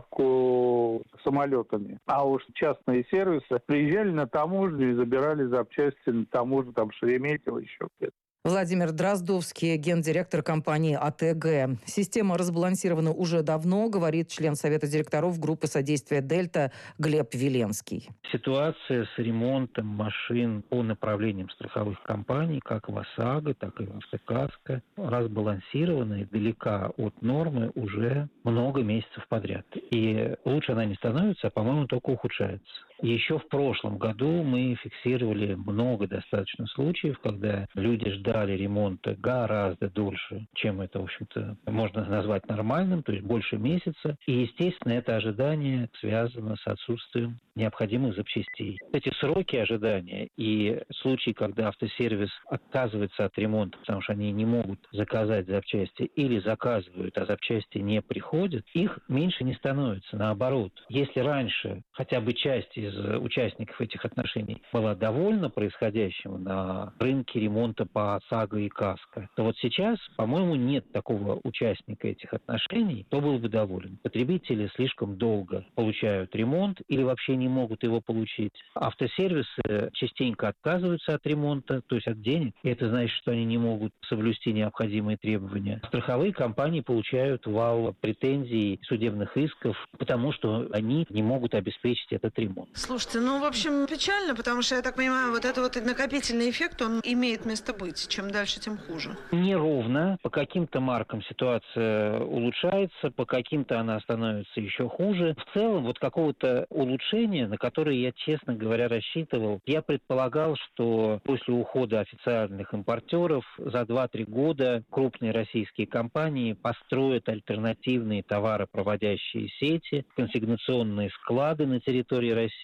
доставку самолетами, а уж частные сервисы приезжали на таможню и забирали запчасти на таможню, там Шереметьево, еще где-то. Владимир Дроздовский, гендиректор компании АТГ. Система разбалансирована уже давно, говорит член Совета директоров группы содействия «Дельта» Глеб Веленский. Ситуация с ремонтом машин по направлениям страховых компаний, как в ОСАГО, так и в Автокаско, разбалансирована и далека от нормы уже много месяцев подряд. И лучше она не становится, а, по-моему, только ухудшается. Еще в прошлом году мы фиксировали много достаточно случаев, когда люди ждали ремонта гораздо дольше, чем это, в общем-то, можно назвать нормальным, то есть больше месяца. И, естественно, это ожидание связано с отсутствием необходимых запчастей. Эти сроки ожидания и случаи, когда автосервис отказывается от ремонта, потому что они не могут заказать запчасти или заказывают, а запчасти не приходят, их меньше не становится. Наоборот, если раньше хотя бы часть из участников этих отношений была довольна происходящим на рынке ремонта по ОСАГО и КАСКО, то вот сейчас, по-моему, нет такого участника этих отношений, кто был бы доволен. Потребители слишком долго получают ремонт или вообще не могут его получить. Автосервисы частенько отказываются от ремонта, то есть от денег, и это значит, что они не могут соблюсти необходимые требования. Страховые компании получают вал претензий, судебных исков, потому что они не могут обеспечить этот ремонт. Слушайте, в общем, печально, потому что, я так понимаю, вот этот вот накопительный эффект, он имеет место быть. Чем дальше, тем хуже. Неровно. По каким-то маркам ситуация улучшается, по каким-то она становится еще хуже. В целом, вот какого-то улучшения, на которое я, честно говоря, рассчитывал, я предполагал, что после ухода официальных импортеров за 2-3 года крупные российские компании построят альтернативные товаропроводящие сети, консигнационные склады на территории России,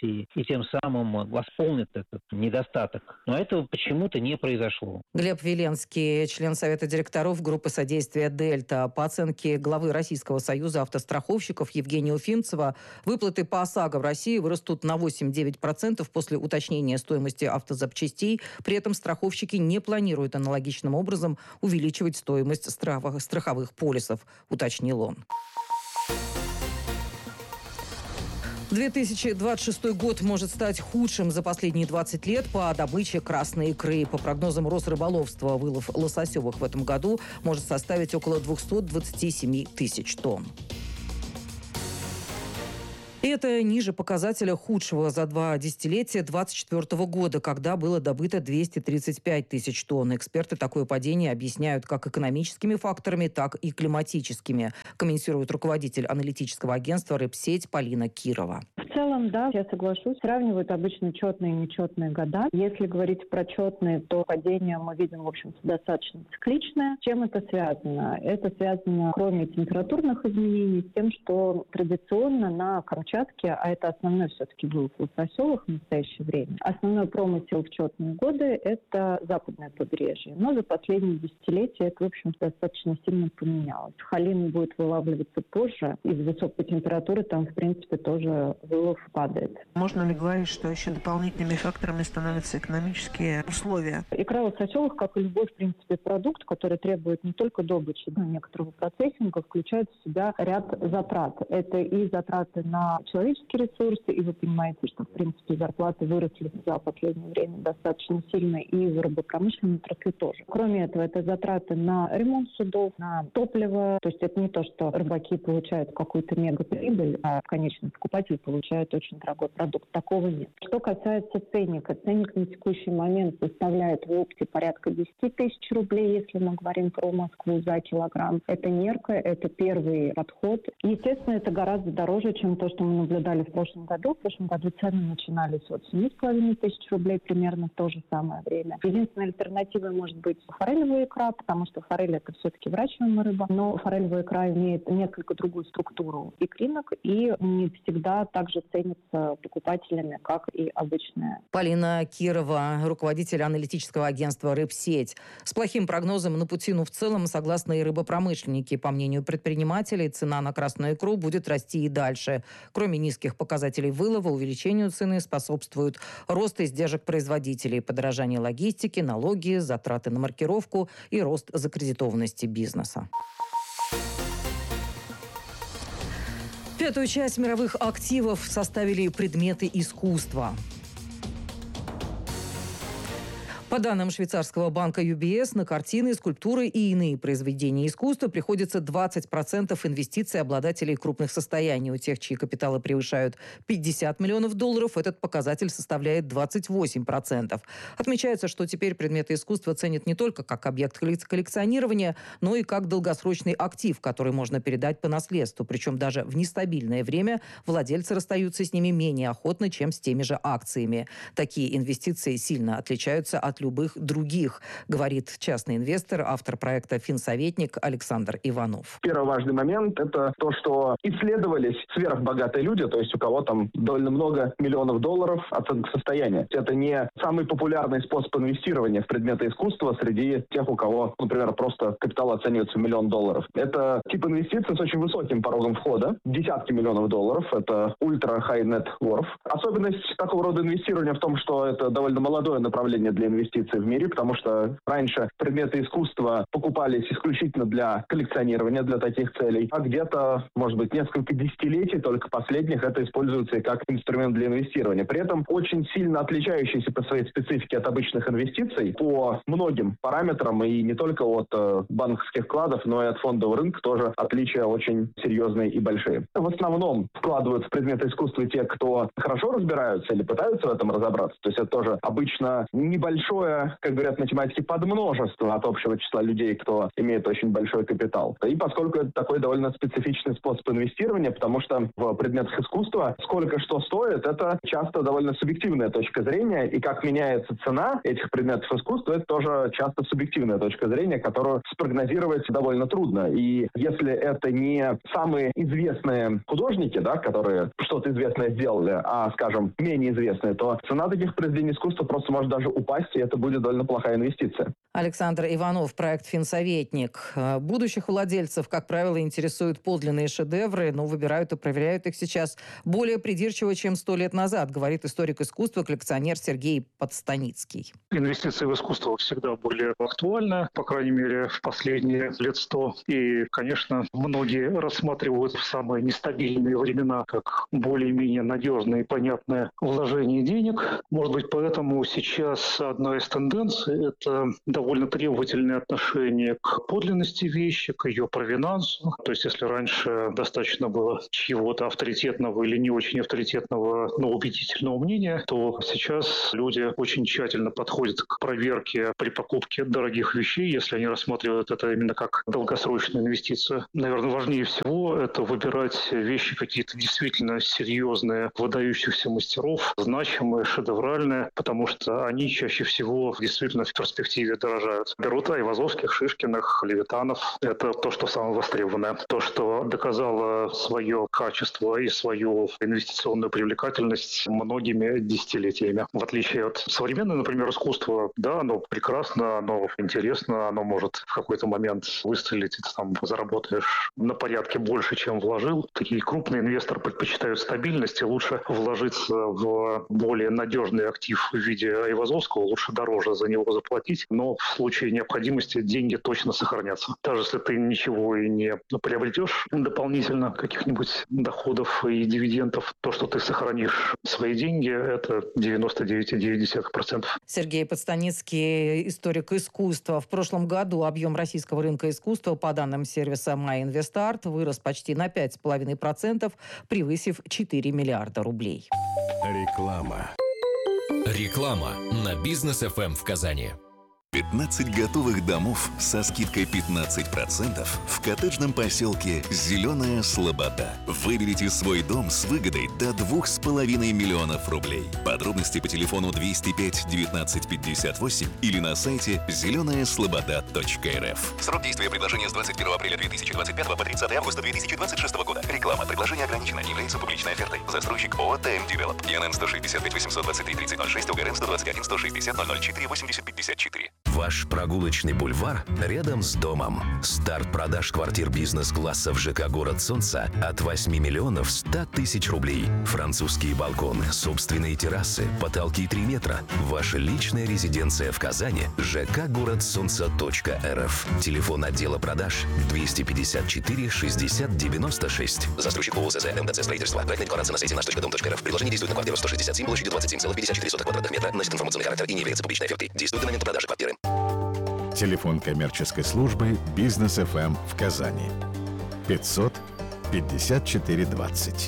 России и тем самым восполнит этот недостаток. Но этого почему-то не произошло. Глеб Веленский, член Совета директоров группы содействия «Дельта». По оценке главы Российского союза автостраховщиков Евгения Уфимцева, выплаты по ОСАГО в России вырастут на 8-9% после уточнения стоимости автозапчастей. При этом страховщики не планируют аналогичным образом увеличивать стоимость страховых полисов, уточнил он. 2026 год может стать худшим за последние 20 лет по добыче красной икры. По прогнозам Росрыболовства, вылов лососевых в этом году может составить около 227 тысяч тонн. И это ниже показателя худшего за 2 десятилетия 2024 года, когда было добыто 235 тысяч тонн. Эксперты такое падение объясняют как экономическими факторами, так и климатическими, комментирует руководитель аналитического агентства «Рыбсеть» Полина Кирова. В целом, да, я соглашусь. Сравнивают обычно четные и нечетные года. Если говорить про четные, то падение мы видим, в общем-то, достаточно цикличное. Чем это связано? Это связано, кроме температурных изменений, с тем, что традиционно на Камчатке, а это основной все-таки вылов лососевых в настоящее время, основной промысел в четные годы – это западное побережье. Но за последние десятилетия это, в общем-то, достаточно сильно поменялось. Халин будет вылавливаться позже. Из-за высокой температуры там, в принципе, тоже вылов падает. Можно ли говорить, что еще дополнительными факторами становятся экономические условия? Икра лососевых, как и любой, в принципе, продукт, который требует не только добычи, но и некоторого процессинга, включает в себя ряд затрат. Это и затраты на человеческие ресурсы, и вы понимаете, что, в принципе, зарплаты выросли за последнее время достаточно сильно, и в рыбопромышленной отрасли тоже. Кроме этого, это затраты на ремонт судов, на топливо. То есть это не то, что рыбаки получают какую-то мегаприбыль, а конечный покупатель получает очень дорогой продукт. Такого нет. Что касается ценника. Ценник на текущий момент составляет в опте порядка 10 тысяч рублей, если мы говорим про Москву, за килограмм. Это нерка, это первый подход. Естественно, это гораздо дороже, чем то, что мы наблюдали в прошлом году. В прошлом году цены начинались от 7,5 тысяч рублей примерно в то же самое время. Единственной альтернативой может быть форелевая икра, потому что форель – это все-таки выращиваемая рыба, но форелевая икра имеет несколько другую структуру икринок и не всегда также ценится покупателями, как и обычная. Полина Кирова, руководитель аналитического агентства «Рыбсеть». С плохим прогнозом на путину в целом согласны и рыбопромышленники. По мнению предпринимателей, цена на красную икру будет расти и дальше. Кроме низких показателей вылова, увеличению цены способствуют рост издержек производителей, подорожание логистики, налоги, затраты на маркировку и рост закредитованности бизнеса. Пятую часть мировых активов составили предметы искусства. По данным швейцарского банка UBS, на картины, скульптуры и иные произведения искусства приходится 20% инвестиций обладателей крупных состояний. У тех, чьи капиталы превышают 50 миллионов долларов, этот показатель составляет 28%. Отмечается, что теперь предметы искусства ценят не только как объект коллекционирования, но и как долгосрочный актив, который можно передать по наследству. Причем даже в нестабильное время владельцы расстаются с ними менее охотно, чем с теми же акциями. Такие инвестиции сильно отличаются от любых других, говорит частный инвестор, автор проекта «Финсоветник» Александр Иванов. Первый важный момент – это то, что исследовались сверхбогатые люди, то есть у кого там довольно много миллионов долларов оценка состояния. Это не самый популярный способ инвестирования в предметы искусства среди тех, у кого, например, просто капитал оценивается в $1 000 000. Это тип инвестиций с очень высоким порогом входа, десятки миллионов долларов, это ультра-high net worth. Особенность такого рода инвестирования в том, что это довольно молодое направление для инвестиций в мире, потому что раньше предметы искусства покупались исключительно для коллекционирования, для таких целей, а где-то, может быть, несколько десятилетий, только последних, это используется как инструмент для инвестирования. При этом очень сильно отличающийся по своей специфике от обычных инвестиций по многим параметрам, и не только от банковских вкладов, но и от фондового рынка тоже отличия очень серьезные и большие. В основном вкладывают в предметы искусства те, кто хорошо разбираются или пытаются в этом разобраться. То есть это тоже обычно небольшой большое, как говорят математики, подмножество от общего числа людей, кто имеет очень большой капитал. И поскольку это такой довольно специфичный способ инвестирования, потому что в предметах искусства сколько что стоит, это часто довольно субъективная точка зрения, и как меняется цена этих предметов искусства, это тоже часто субъективная точка зрения, которую спрогнозировать довольно трудно. И если это не самые известные художники, да, которые что-то известное сделали, а, скажем, менее известные, то цена таких произведений искусства просто может даже упасть, и это будет довольно плохая инвестиция. Александр Иванов, проект «Финсоветник». Будущих владельцев, как правило, интересуют подлинные шедевры, но выбирают и проверяют их сейчас более придирчиво, чем 100 лет назад, говорит историк искусства, коллекционер Сергей Подстаницкий. Инвестиции в искусство всегда были актуальны, по крайней мере, в последние лет 100. И, конечно, многие рассматривают в самые нестабильные времена как более-менее надежное и понятное вложение денег. Может быть, поэтому сейчас одна из тенденций – это довольно требовательное отношение к подлинности вещи, к ее провинансу. То есть, если раньше достаточно было чьего-то авторитетного или не очень авторитетного, но убедительного мнения, то сейчас люди очень тщательно подходят к проверке при покупке дорогих вещей, если они рассматривают это именно как долгосрочную инвестицию. Наверное, важнее всего это выбирать вещи какие-то действительно серьезные, выдающихся мастеров, значимые, шедевральные, потому что они чаще всего действительно в перспективе дорожают. Берут Айвазовских, Шишкиных, Левитанов. Это то, что самое востребованное. То, что доказало свое качество и свою инвестиционную привлекательность многими десятилетиями. В отличие от современного, например, искусства, да, оно прекрасно, оно интересно, оно может в какой-то момент выстрелить, и ты там заработаешь на порядке больше, чем вложил. Такие крупные инвесторы предпочитают стабильность, и лучше вложиться в более надежный актив в виде Айвазовского, лучше дороже за него заплатить, но в случае необходимости деньги точно сохранятся. Даже если ты ничего и не приобретешь дополнительно, каких-нибудь доходов и дивидендов, то, что ты сохранишь свои деньги, это 99,9%. Сергей Подстаницкий, историк искусства. В прошлом году объем российского рынка искусства, по данным сервиса MyInvestArt, вырос почти на 5,5%, превысив 4 миллиарда рублей. Реклама. Реклама на Бизнес ФМ в Казани. 15 готовых домов со скидкой 15% в коттеджном поселке «Зеленая Слобода». Выберите свой дом с выгодой до 2,5 миллионов рублей. Подробности по телефону 205 19 58 или на сайте зеленаяслобода.рф. Срок действия предложения с 21 апреля 2025 по 30 августа 2026 года. Реклама. Предложение ограничено. Не является публичной офертой. Застройщик ООО «ТМ Девелоп». ИНН 165 823 3006, УГРН 121 160 004 80 54. Ваш прогулочный бульвар рядом с домом. Старт продаж квартир бизнес-класса в ЖК «Город Солнца» от 8 миллионов 100 тысяч рублей. Французские балконы, собственные террасы, потолки 3 метра. Ваша личная резиденция в Казани. ЖК «Город Солнца.рф». Телефон отдела продаж 254 60 96. Застройщик ООО ЗЗ МДЦ строительства. Проектная декларация на сайте наш.дом.рф. Предложение действует на квартиру 167, площадью 27,54 квадратных метра. Носит информационный характер и не является публичной офертой. Действует до момента продажи квартиры. Телефон коммерческой службы «Бизнес ФМ» в Казани. 500 54 20.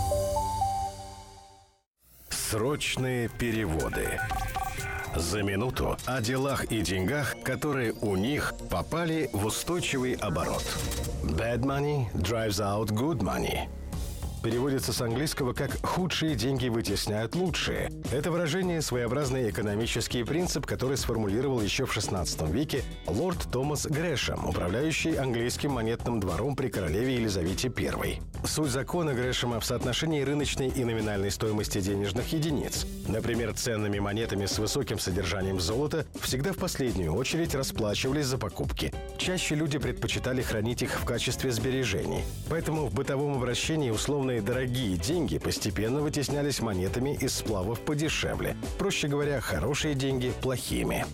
Срочные переводы. За минуту о делах и деньгах, которые у них попали в устойчивый оборот. Bad money drives out good money. Переводится с английского как «худшие деньги вытесняют лучшие». Это выражение – своеобразный экономический принцип, который сформулировал еще в XVI веке лорд Томас Грэшем, управляющий английским монетным двором при королеве Елизавете I. Суть закона Грэшема в соотношении рыночной и номинальной стоимости денежных единиц. Например, ценными монетами с высоким содержанием золота всегда в последнюю очередь расплачивались за покупки. Чаще люди предпочитали хранить их в качестве сбережений. Поэтому в бытовом обращении условные дорогие деньги постепенно вытеснялись монетами из сплавов подешевле. Проще говоря, хорошие деньги плохими.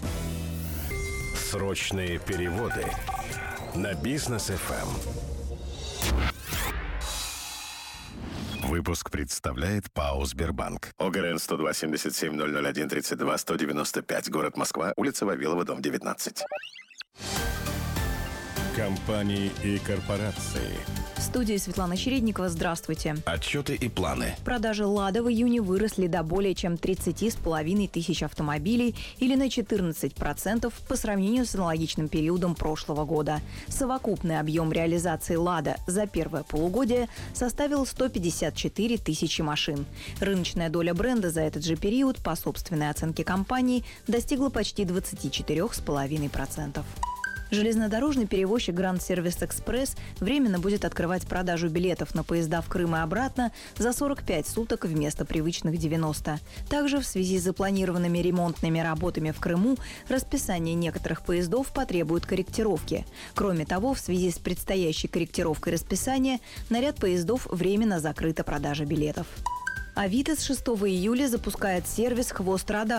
Срочные переводы на Бизнес ФМ. Выпуск представляет ПАО «Сбербанк». ОГРН 102 77 001 32 195. Город Москва. Улица Вавилова, дом 19. Компании и корпорации. В студии Светлана Чередникова. Здравствуйте. Отчеты и планы. Продажи «Лада» в июне выросли до более чем 30,5 тысяч автомобилей или на 14% по сравнению с аналогичным периодом прошлого года. Совокупный объем реализации «Лада» за первое полугодие составил 154 тысячи машин. Рыночная доля бренда за этот же период, по собственной оценке компании, достигла почти 24,5%. Железнодорожный перевозчик Гранд Сервис Экспресс временно будет открывать продажу билетов на поезда в Крым и обратно за 45 суток вместо привычных 90. Также в связи с запланированными ремонтными работами в Крыму расписание некоторых поездов потребует корректировки. Кроме того, в связи с предстоящей корректировкой расписания на ряд поездов временно закрыта продажа билетов. Авито с 6 июля запускает сервис «Хвост Радар».